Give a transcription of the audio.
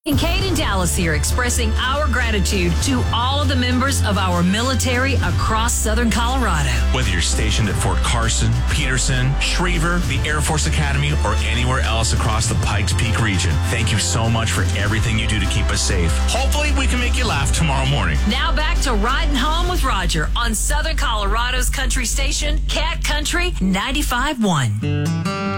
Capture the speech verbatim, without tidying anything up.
And Kate and Dallas here expressing our gratitude to all of the members of our military across Southern Colorado. Whether you're stationed at Fort Carson, Peterson, Schriever, the Air Force Academy, or anywhere else across the Pikes Peak region, thank you so much for everything you do to keep us safe. Hopefully we can make you laugh tomorrow morning. Now back to Riding Home with Roger on Southern Colorado's country station, Cat Country ninety-five point one.